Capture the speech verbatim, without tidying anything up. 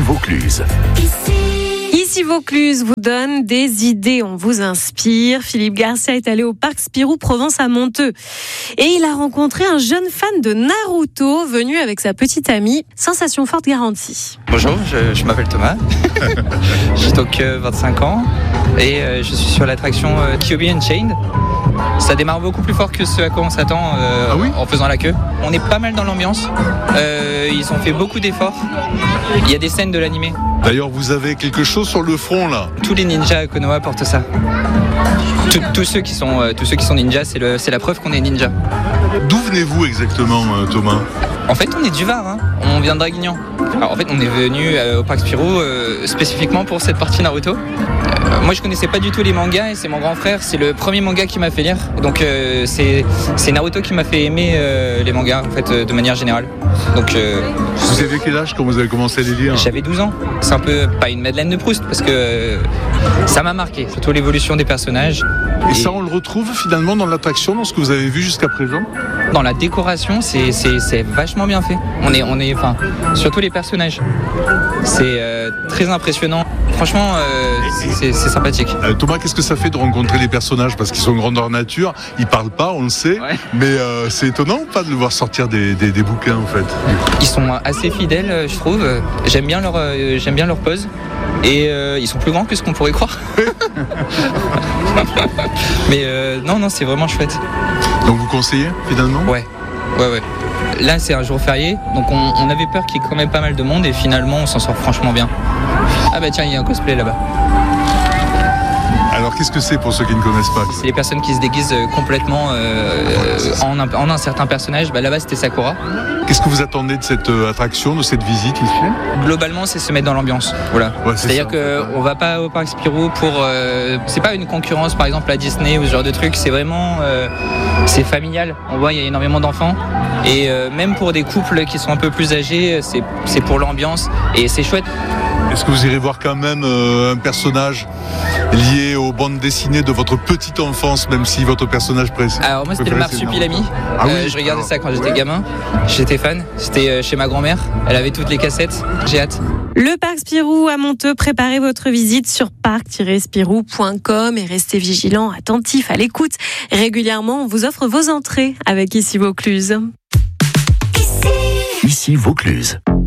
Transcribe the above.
Vaucluse. Ici Vaucluse vous donne des idées, on vous inspire. Philippe Garcia est allé au parc Spirou Provence à Monteux et il a rencontré un jeune fan de Naruto venu avec sa petite amie. Sensation forte garantie. Bonjour, je, je m'appelle Thomas, j'ai donc euh, vingt-cinq ans et euh, je suis sur l'attraction euh, Kyuubi Unchained. Ça démarre beaucoup plus fort que ce à quoi on s'attend euh, ah oui en faisant la queue. On est pas mal dans l'ambiance, euh, ils ont fait beaucoup d'efforts, il y a des scènes de l'animé. D'ailleurs, vous avez quelque chose sur le front là. Tous les ninjas à Konoha portent ça. Tous, tous, ceux qui sont, euh, tous ceux qui sont ninjas, c'est, le, c'est la preuve qu'on est ninja. D'où venez-vous exactement, euh, Thomas ? En fait, on est du Var, hein. On vient de Draguignan. Alors, en fait, on est venu euh, au parc Spirou euh, spécifiquement pour cette partie Naruto. Euh, moi, je connaissais pas du tout les mangas et c'est mon grand frère, c'est le premier manga qui m'a fait lire. Donc, euh, c'est, c'est Naruto qui m'a fait aimer euh, les mangas, en fait, euh, de manière générale. Donc, euh, vous avez quel âge quand vous avez commencé à les lire ? J'avais douze ans. C'est un peu pas une Madeleine de Proust parce que euh, ça m'a marqué, surtout l'évolution des personnages. Et, et ça, on le retrouve finalement dans l'attraction, dans ce que vous avez vu jusqu'à présent ? Dans la décoration, c'est, c'est, c'est vachement bien fait. On est, on est, enfin, surtout les personnages. C'est euh, très impressionnant. Franchement, euh, c'est, c'est sympathique. Euh, Thomas, qu'est-ce que ça fait de rencontrer les personnages ? Parce qu'ils sont grandeur nature, ils parlent pas, on le sait. Ouais. Mais euh, c'est étonnant ou pas de le voir sortir des, des, des bouquins en fait ? Ils sont assez fidèles, je trouve. J'aime bien leur, euh, j'aime bien leur pose. Et euh, ils sont plus grands que ce qu'on pourrait croire. Mais euh, non, non, c'est vraiment chouette. Donc vous conseillez finalement ? Ouais, ouais, ouais. Là, c'est un jour férié, donc on, on avait peur qu'il y ait quand même pas mal de monde et finalement, on s'en sort franchement bien. Ah bah tiens, il y a un cosplay là-bas. Alors qu'est-ce que c'est pour ceux qui ne connaissent pas ? C'est les personnes qui se déguisent complètement euh, en, un, en un certain personnage. Bah, là-bas, c'était Sakura. Qu'est-ce que vous attendez de cette euh, attraction, de cette visite ici ? Globalement, c'est se mettre dans l'ambiance. Voilà. Ouais, c'est C'est-à-dire ça, qu'on va pas au parc Spirou pour. Euh, c'est pas une concurrence, par exemple, à Disney ou ce genre de truc. C'est vraiment. Euh, c'est familial. On voit, il y a énormément d'enfants. Et euh, même pour des couples qui sont un peu plus âgés, c'est, c'est pour l'ambiance. Et c'est chouette. Est-ce que vous irez voir quand même euh, un personnage lié aux bandes dessinées de votre petite enfance, même si votre personnage précis ? Alors moi c'était le Marsupilami. Ah oui, euh, je regardais alors, ça quand j'étais ouais. gamin. J'étais fan. C'était euh, chez ma grand-mère. Elle avait toutes les cassettes. J'ai hâte. Le parc Spirou à Monteux, préparez votre visite sur parc tiret spirou point com et restez vigilants, attentifs à l'écoute. Régulièrement, on vous offre vos entrées avec Ici Vaucluse. Ici Vaucluse.